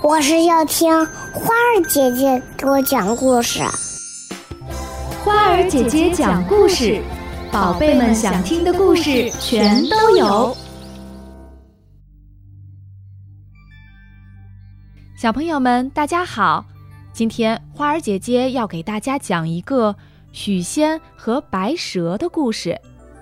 我是要听花儿姐姐给我讲故事。 花儿姐姐讲故事，宝贝们想听的故事全都有。 小朋友们大家好，今天花儿姐姐要给大家讲一个许仙和白蛇的故事。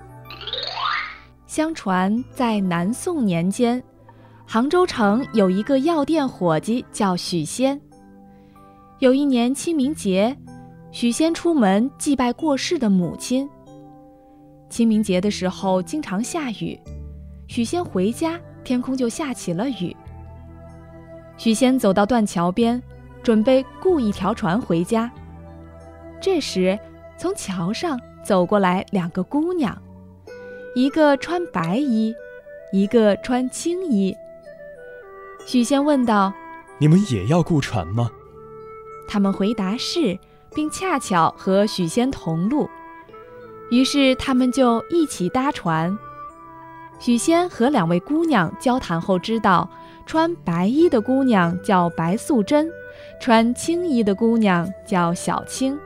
相传在南宋年间，杭州城有一个药店伙计叫许仙。有一年清明节，许仙出门祭拜过世的母亲。清明节的时候经常下雨，许仙回家，天空就下起了雨。许仙走到断桥边，准备雇一条船回家。这时，从桥上走过来两个姑娘，一个穿白衣，一个穿青衣。许仙问道：“ 你们也要雇船吗？” 他们回答是，并恰巧和许仙同路，于是他们就一起搭船。许仙和两位姑娘交谈后知道，穿白衣的姑娘叫白素贞，穿青衣的姑娘叫小青。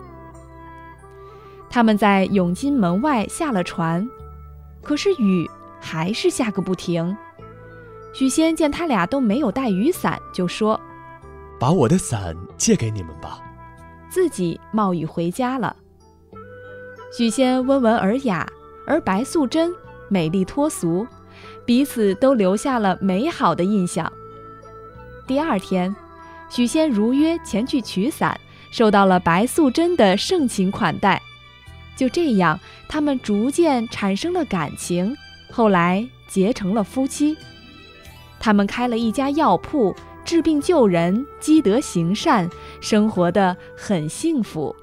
他们在永金门外下了船，可是雨还是下个不停。许仙见他俩都没有带雨伞，就说：“ 把我的伞借给你们吧。” 自己冒雨回家了。许仙温文尔雅，而白素贞美丽脱俗，彼此都留下了美好的印象。第二天，许仙如约前去取伞，受到了白素贞的盛情款待。就这样，他们逐渐产生了感情，后来结成了夫妻。他们开了一家药铺，治病救人，积德行善，生活得很幸福。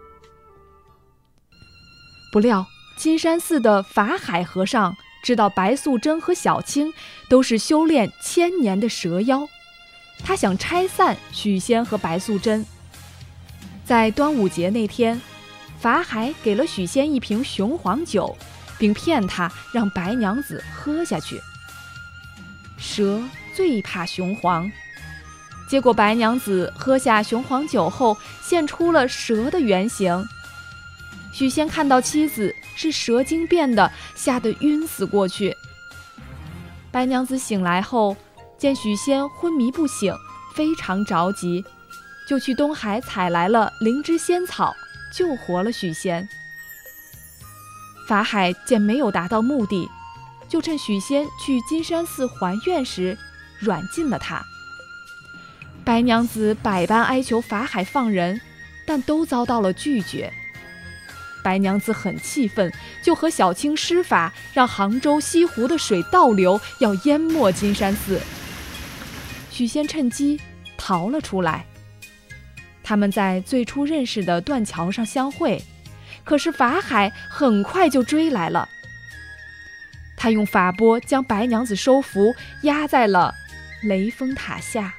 不料金山寺的法海和尚知道白素贞和小青都是修炼1000年的蛇妖，他想拆散许仙和白素贞。在端午节那天，法海给了许仙一瓶雄黄酒，并骗他让白娘子喝下去。蛇最怕雄黄，结果白娘子喝下雄黄酒后现出了蛇的原形。许仙看到妻子是蛇精变的，吓得晕死过去。白娘子醒来后见许仙昏迷不醒，非常着急，就去东海采来了灵芝仙草，救活了许仙。法海见没有达到目的，就趁许仙去金山寺还愿时软禁了他。白娘子百般哀求法海放人，但都遭到了拒绝。白娘子很气愤，就和小青施法，让杭州西湖的水倒流，要淹没金山寺。许仙趁机逃了出来。他们在最初认识的断桥上相会，可是法海很快就追来了。他用法钵将白娘子收服，压在了雷峰塔下。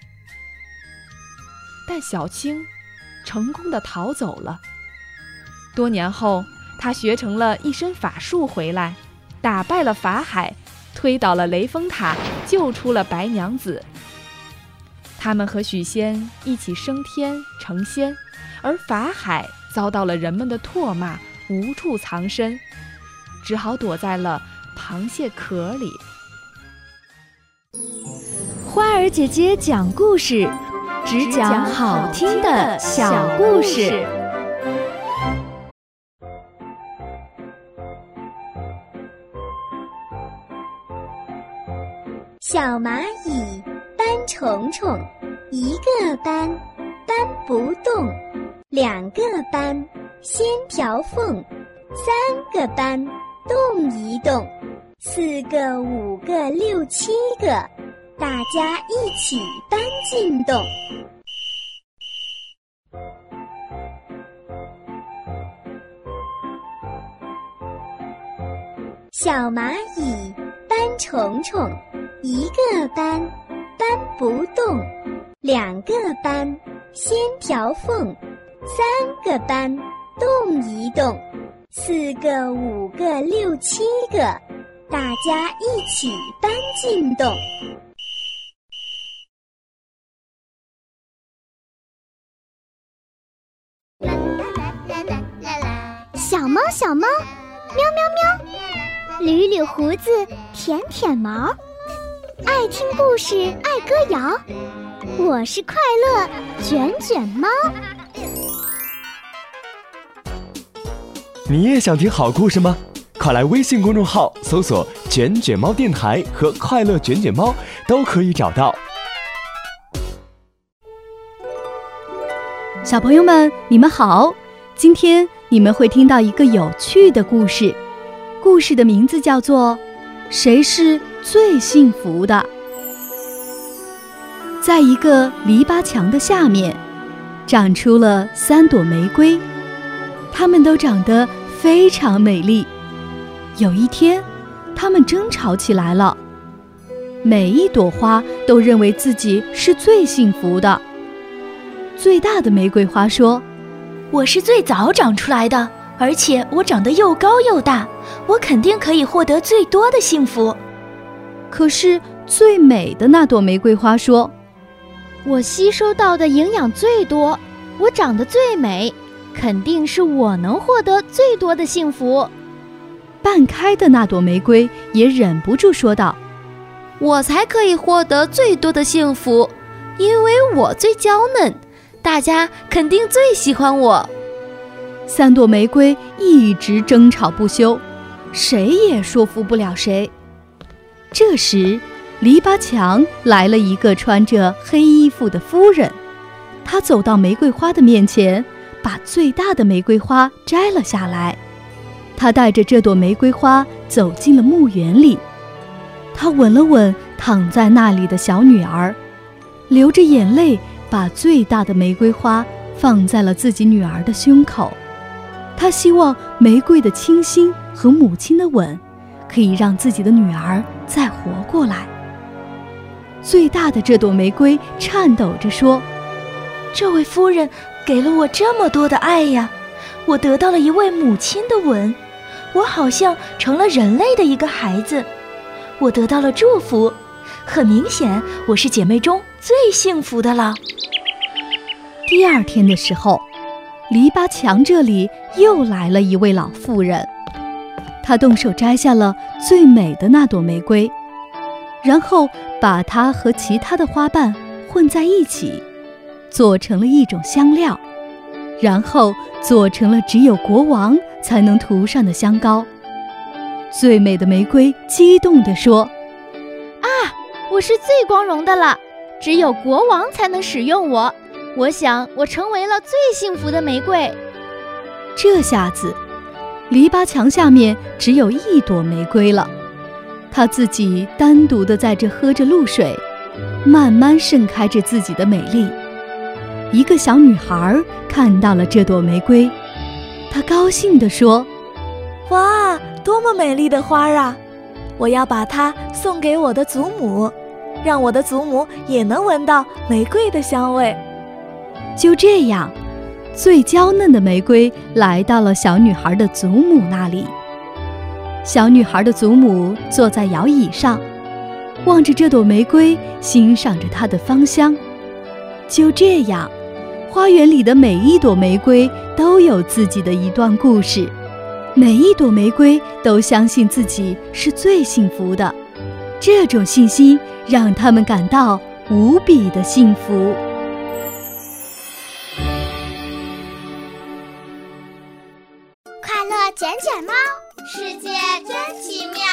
但小青成功地逃走了。多年后，他学成了一身法术回来，打败了法海，推倒了雷峰塔，救出了白娘子。他们和许仙一起升天成仙，而法海遭到了人们的唾骂，无处藏身，只好躲在了螃蟹壳里。 花儿姐姐讲故事，只讲好听的小故事。 小蚂蚁搬虫虫，一个搬不动，两个搬先条缝，三个搬动一动，四个五个六七个，大家一起搬进洞。小蚂蚁搬虫虫，一个搬不动，两个搬先条缝，三个搬动一动，四个五个六七个，大家一起搬进洞。 小猫小猫，喵喵喵，捋捋胡子，舔舔毛，爱听故事，爱歌谣。我是快乐卷卷猫。 你也想听好故事吗？快来微信公众号搜索卷卷猫电台和快乐卷卷猫，都可以找到。 小朋友们，你们好！今天你们会听到一个有趣的故事，故事的名字叫做《谁是最幸福的》。在一个篱笆墙的下面，长出了3朵玫瑰，它们都长得非常美丽。有一天，它们争吵起来了。每一朵花都认为自己是最幸福的。最大的玫瑰花说：“ 我是最早长出来的，而且我长得又高又大，我肯定可以获得最多的幸福。” 可是最美的那朵玫瑰花说：“ 我吸收到的营养最多，我长得最美，肯定是我能获得最多的幸福。” 半开的那朵玫瑰也忍不住说道：“ 我才可以获得最多的幸福，因为我最娇嫩，大家肯定最喜欢我。 ”3朵玫瑰一直争吵不休，谁也说服不了谁。这时，篱笆墙来了一个穿着黑衣服的夫人，她走到玫瑰花的面前，把最大的玫瑰花摘了下来。她带着这朵玫瑰花走进了墓园里，她吻了吻躺在那里的小女儿，流着眼泪把最大的玫瑰花放在了自己女儿的胸口。她希望玫瑰的清新和母亲的吻可以让自己的女儿再活过来。最大的这朵玫瑰颤抖着说：“ 这位夫人给了我这么多的爱呀，我得到了一位母亲的吻，我好像成了人类的一个孩子，我得到了祝福，很明显我是姐妹中最幸福的了。” 第2天的时候，篱笆墙这里又来了一位老妇人，她动手摘下了最美的那朵玫瑰，然后把它和其他的花瓣混在一起，做成了一种香料，然后做成了只有国王才能涂上的香膏。最美的玫瑰激动地说：“ 啊，我是最光荣的了，只有国王才能使用我。我想我成为了最幸福的玫瑰。” 这下子，篱笆墙下面只有1朵玫瑰了。她自己单独地在这喝着露水，慢慢盛开着自己的美丽。一个小女孩看到了这朵玫瑰，她高兴地说：“ 哇，多么美丽的花啊！我要把它送给我的祖母，让我的祖母也能闻到玫瑰的香味。” 就这样，最娇嫩的玫瑰来到了小女孩的祖母那里。小女孩的祖母坐在摇椅上，望着这朵玫瑰，欣赏着它的芳香。就这样，花园里的每一朵玫瑰都有自己的一段故事，每一朵玫瑰都相信自己是最幸福的。这种信心让他们感到无比的幸福。 快乐卷卷猫，世界真奇妙。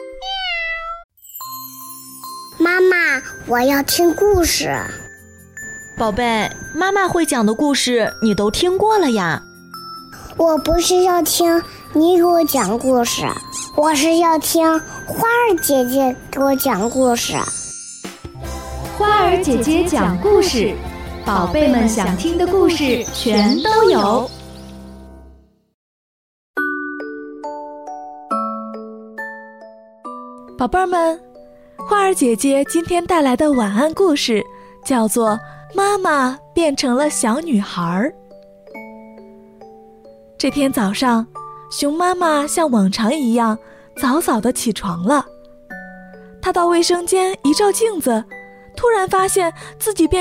妈妈，我要听故事。 宝贝，妈妈会讲的故事你都听过了呀。 我不是要听你给我讲故事，我是要听花儿姐姐给我讲故事。 花儿姐姐讲故事，宝贝们想听的故事全都有。 宝贝儿们，花儿姐姐今天带来的晚安故事叫做《妈妈变成了小女孩》。这天早上，熊妈妈像往常一样早早地起床了。她到卫生间一照镜子，突然发现自己变